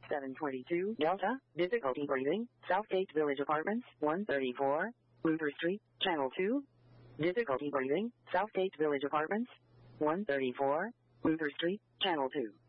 722 Delta, difficulty breathing, Southgate Village Apartments, 134, Luther Street, Channel 2. Difficulty breathing, Southgate Village Apartments, 134, Luther Street, Channel 2.